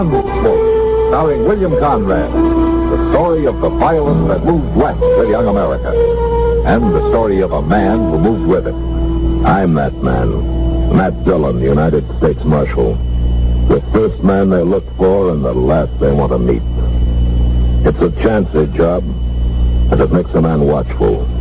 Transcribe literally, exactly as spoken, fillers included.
Gunsmoke, starring William Conrad. The story of the violence that moved west with young America. And the story of a man who moved with it. I'm that man. Matt Dillon, United States Marshal. The first man they look for and the last they want to meet. It's a chancy job, and it makes a man watchful.